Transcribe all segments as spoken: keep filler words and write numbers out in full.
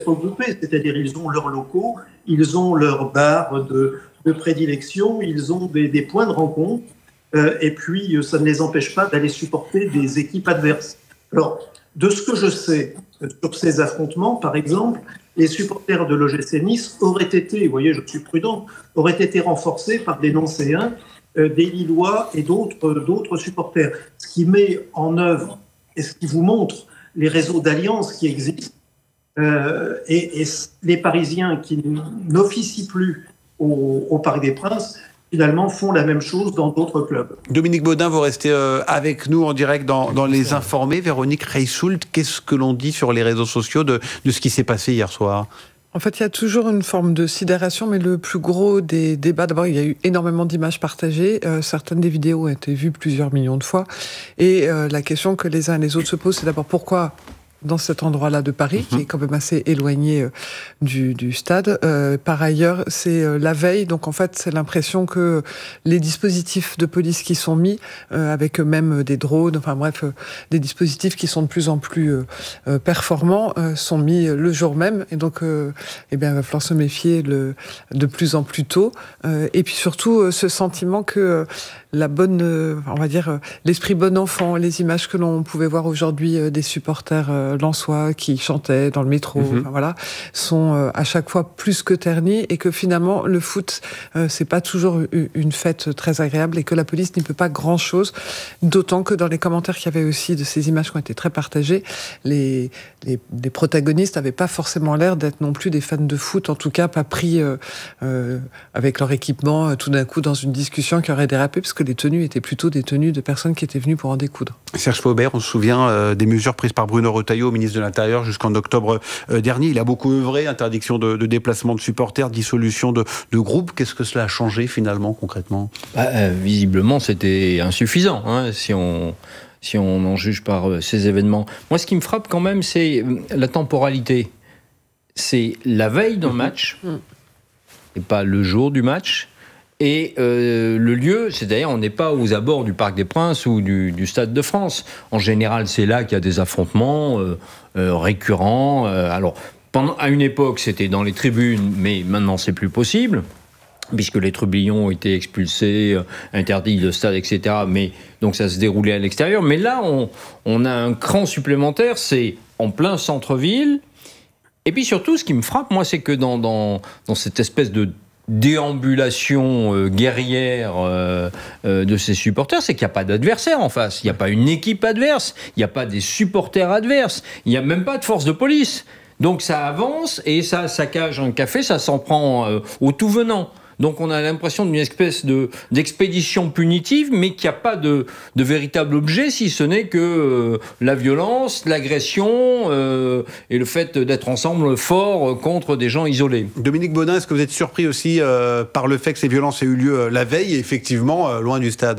regroupés, c'est-à-dire ils ont leurs locaux, ils ont leurs bars de, de prédilection, ils ont des, des points de rencontre, euh, et puis ça ne les empêche pas d'aller supporter des équipes adverses. Alors, de ce que je sais sur ces affrontements, par exemple, les supporters de l'O G C Nice auraient été, vous voyez, je suis prudent, auraient été renforcés par des Nancéens, euh, des Lillois et d'autres, d'autres supporters. Ce qui met en œuvre et ce qui vous montre les réseaux d'alliances qui existent, euh, et, et les Parisiens qui n'officient plus au, au Parc des Princes, finalement, font la même chose dans d'autres clubs. Dominique Baudin, vous restez euh, avec nous en direct dans, dans Les Informés. Véronique Reissoult, qu'est-ce que l'on dit sur les réseaux sociaux de, de ce qui s'est passé hier soir ? En fait, il y a toujours une forme de sidération, mais le plus gros des débats, d'abord, il y a eu énormément d'images partagées. Euh, certaines des vidéos ont été vues plusieurs millions de fois. Et euh, la question que les uns et les autres se posent, c'est d'abord pourquoi dans cet endroit-là de Paris, mmh. qui est quand même assez éloigné euh, du, du stade. Euh, par ailleurs, c'est euh, la veille, donc en fait, c'est l'impression que les dispositifs de police qui sont mis, euh, avec même des drones, enfin bref, euh, des dispositifs qui sont de plus en plus euh, euh, performants, euh, sont mis le jour même, et donc, euh, eh bien, il va falloir se méfier le, de plus en plus tôt. Euh, et puis surtout, euh, ce sentiment que euh, la bonne, euh, on va dire, euh, l'esprit bon enfant, les images que l'on pouvait voir aujourd'hui euh, des supporters euh, lensois qui chantaient dans le métro, mmh. enfin, voilà, sont euh, à chaque fois plus que ternis, et que finalement le foot euh, c'est pas toujours une fête très agréable, et que la police n'y peut pas grand chose, d'autant que dans les commentaires qu'il y avait aussi de ces images qui ont été très partagées, les, les, les protagonistes n'avaient pas forcément l'air d'être non plus des fans de foot, en tout cas pas pris euh, euh, avec leur équipement euh, tout d'un coup dans une discussion qui aurait dérapé, parce que les tenues étaient plutôt des tenues de personnes qui étaient venues pour en découdre. Serge Faubert, on se souvient euh, des mesures prises par Bruno Retailleau, ministre de l'Intérieur, jusqu'en octobre euh, dernier. Il a beaucoup œuvré, interdiction de, de déplacement de supporters, dissolution de, de groupes. Qu'est-ce que cela a changé finalement, concrètement ? bah, euh, Visiblement, c'était insuffisant, hein, si on... si on en juge par euh, ces événements. Moi, ce qui me frappe quand même, c'est la temporalité. C'est la veille d'un match, et pas le jour du match. Et euh, le lieu, c'est d'ailleurs, on n'est pas aux abords du Parc des Princes ou du, du Stade de France. En général, c'est là qu'il y a des affrontements euh, euh, récurrents. Euh, alors, pendant, à une époque, c'était dans les tribunes, mais maintenant, c'est plus possible, puisque les trublions ont été expulsés, euh, interdits de stade, et cetera. Mais, donc, ça se déroulait à l'extérieur. Mais là, on, on a un cran supplémentaire, c'est en plein centre-ville. Et puis surtout, ce qui me frappe, moi, c'est que dans, dans, dans cette espèce de déambulation euh, guerrière euh, euh, de ces supporters, c'est qu'il n'y a pas d'adversaire en face. Il n'y a pas une équipe adverse, il n'y a pas des supporters adverses, il n'y a même pas de force de police. Donc ça avance et ça saccage un café, ça s'en prend euh, au tout venant. Donc on a l'impression d'une espèce de, d'expédition punitive, mais qu'il n'y a pas de, de véritable objet, si ce n'est que euh, la violence, l'agression euh, et le fait d'être ensemble fort contre des gens isolés. Dominique Baudin, est-ce que vous êtes surpris aussi euh, par le fait que ces violences aient eu lieu la veille, et effectivement, euh, loin du stade ?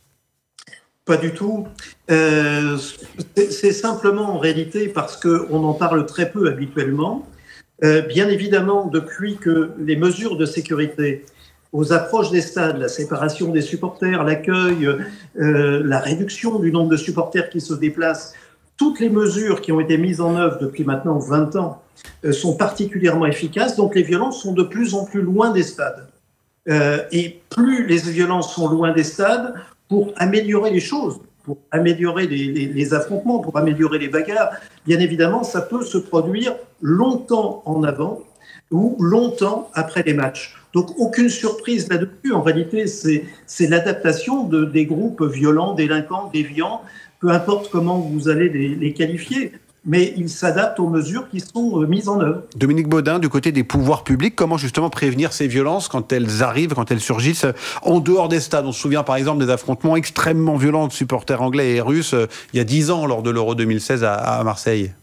Pas du tout. Euh, c'est, c'est simplement en réalité parce qu'on en parle très peu habituellement. Euh, bien évidemment, depuis que les mesures de sécurité aux approches des stades, la séparation des supporters, l'accueil, euh, la réduction du nombre de supporters qui se déplacent, toutes les mesures qui ont été mises en œuvre depuis maintenant vingt ans euh, sont particulièrement efficaces. Donc les violences sont de plus en plus loin des stades. Euh, et plus les violences sont loin des stades, pour améliorer les choses, pour améliorer les, les, les affrontements, pour améliorer les bagarres, bien évidemment, ça peut se produire longtemps en avant ou longtemps après les matchs. Donc, aucune surprise là-dessus. En réalité, c'est, c'est l'adaptation de, des groupes violents, délinquants, déviants, peu importe comment vous allez les, les qualifier, mais ils s'adaptent aux mesures qui sont mises en œuvre. Dominique Baudin, du côté des pouvoirs publics, comment justement prévenir ces violences quand elles arrivent, quand elles surgissent en dehors des stades ? On se souvient par exemple des affrontements extrêmement violents de supporters anglais et russes euh, il y a dix ans lors de l'Euro deux mille seize à, à Marseille.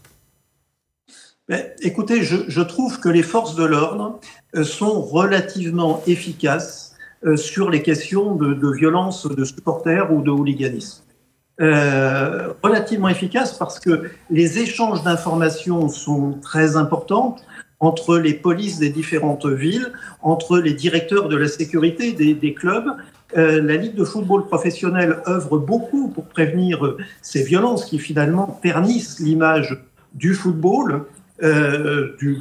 Mais, écoutez, je, je trouve que les forces de l'ordre euh, sont relativement efficaces euh, sur les questions de, de violence de supporters ou de hooliganisme. Euh, relativement efficace parce que les échanges d'informations sont très importants entre les polices des différentes villes, entre les directeurs de la sécurité des, des clubs. Euh, la Ligue de football professionnel œuvre beaucoup pour prévenir ces violences qui finalement ternissent l'image du football. euh, du